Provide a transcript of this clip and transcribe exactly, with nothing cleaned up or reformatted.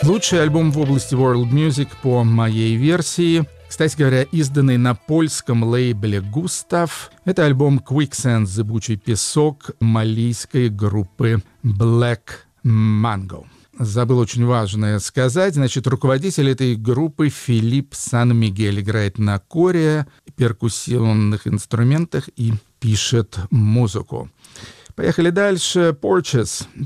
Лучший альбом в области World Music по моей версии. Кстати говоря, изданный на польском лейбле «Густав». Это альбом «Quicksand. Зыбучий песок» малийской группы Black Mango. Забыл очень важное сказать. Значит, руководитель этой группы Филипп Сан-Мигель играет на коре, перкуссионных инструментах и пишет музыку. Поехали дальше. Porches.